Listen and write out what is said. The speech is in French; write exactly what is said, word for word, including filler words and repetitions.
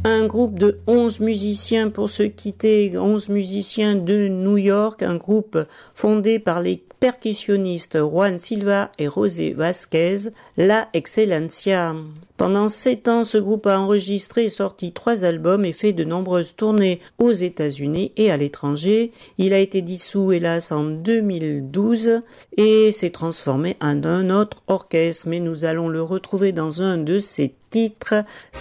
Un groupe de onze musiciens pour se quitter, onze musiciens de New York, un groupe fondé par les percussionnistes Juan Silva et José Vázquez, La Excelencia. Pendant sept ans, ce groupe a enregistré et sorti trois albums et fait de nombreuses tournées aux États-Unis et à l'étranger. Il a été dissous, hélas, en deux mille douze et s'est transformé en un autre orchestre, mais nous allons le retrouver dans un de ses titres.